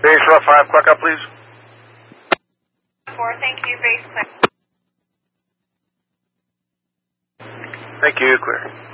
Base rough 5, quick up, please. 4, thank you, base clear. Thank you, clear.